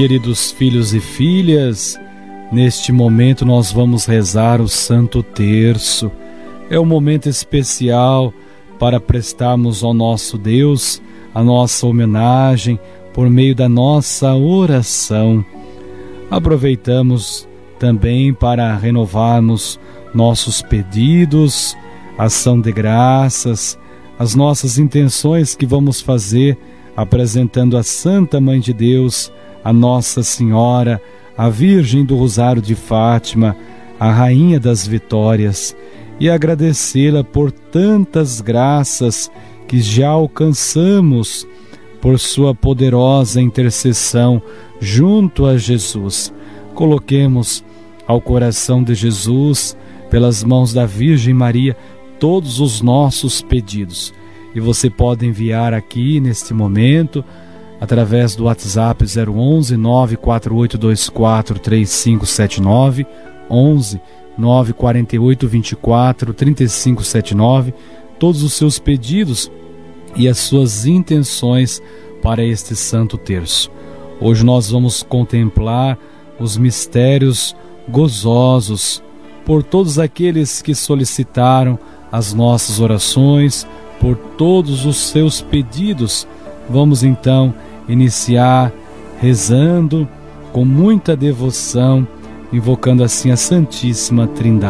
Queridos filhos e filhas, neste momento nós vamos rezar o Santo Terço. É um momento especial para prestarmos ao nosso Deus a nossa homenagem por meio da nossa oração. Aproveitamos também para renovarmos nossos pedidos, ação de graças, as nossas intenções que vamos fazer apresentando a Santa Mãe de Deus, a Nossa Senhora, a Virgem do Rosário de Fátima, a Rainha das Vitórias, e agradecê-la por tantas graças que já alcançamos por sua poderosa intercessão junto a Jesus. Coloquemos ao coração de Jesus, pelas mãos da Virgem Maria, todos os nossos pedidos. E você pode enviar aqui neste momento através do WhatsApp 011 94824 3579, 11 948 24 3579, todos os seus pedidos e as suas intenções para este Santo Terço. Hoje nós vamos contemplar os mistérios gozosos por todos aqueles que solicitaram as nossas orações, por todos os seus pedidos. Vamos então iniciar rezando com muita devoção, invocando assim a Santíssima Trindade.